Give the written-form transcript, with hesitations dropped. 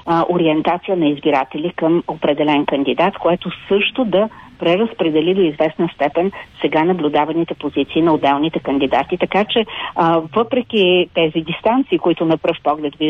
ориентация на избиратели към определен кандидат, което също да преразпредели до известна степен сега наблюдаваните позиции на отделните кандидати. Така че, въпреки тези дистанции, които на пръв поглед